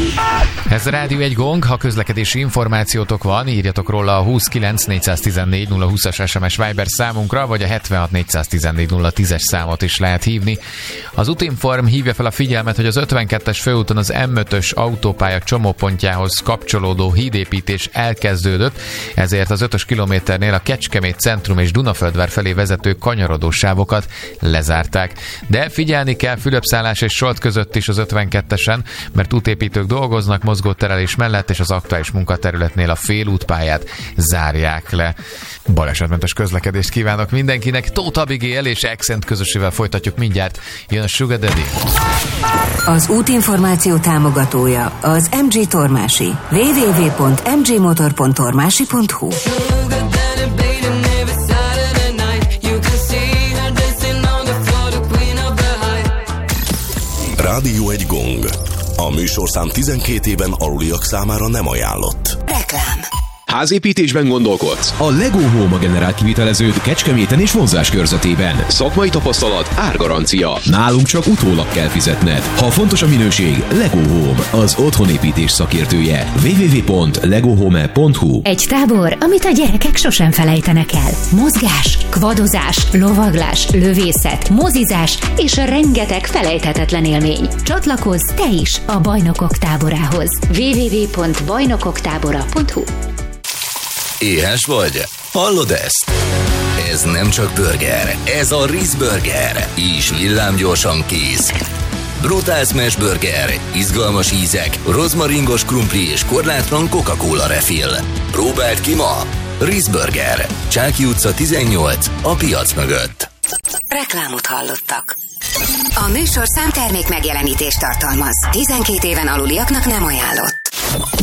Ez a Rádió egy gong, ha közlekedési információtok van, írjatok róla a 29 414 020-as SMS Viber számunkra, vagy a 76 414 010-es számot is lehet hívni. Az Utinform hívja fel a figyelmet, hogy az 52-es főúton az M5-ös autópálya csomópontjához kapcsolódó hídépítés elkezdődött, ezért az 5-ös kilométernél a Kecskemét centrum és Dunaföldvár felé vezető kanyarodó sávokat lezárták. De figyelni kell Fülöpszállás és Solt között is az 52-esen, mert útépítők dolgoznak mozgóterelés mellett, és az aktuális munkaterületnél a félútpályát zárják le. Balesetmentes közlekedést kívánok mindenkinek. Tóth Abigail és Accent közösével folytatjuk mindjárt. Jön a Sugar Daddy. Az útinformáció támogatója az MG Tormási. www.mgmotor.tormási.hu. Rádió egy gong. A műsorszám 12 éven aluliak számára nem ajánlott. Reklám. Házépítésben gondolkodsz? A Lego Home a generált kiviteleződ Kecskeméten és vonzás körzetében. Szakmai tapasztalat, árgarancia. Nálunk csak utólag kell fizetned. Ha fontos a minőség, Lego Home, az otthonépítés szakértője. www.legohome.hu. Egy tábor, amit a gyerekek sosem felejtenek el. Mozgás, kvadozás, lovaglás, lövészet, mozizás és rengeteg felejthetetlen élmény. Csatlakozz te is a Bajnokok táborához. www.bajnokoktábora.hu. Éhes vagy? Hallod ezt? Ez nem csak burger, ez a Rizz Burger. És villámgyorsan kész. Brutál Smash Burger, izgalmas ízek, rozmaringos krumpli és korlátlan Coca-Cola refill. Próbáld ki ma! Rizz Burger, Csáky utca 18, a piac mögött. Reklámot hallottak. A műsorszám termék megjelenítést tartalmaz. 12 éven aluliaknak nem ajánlott.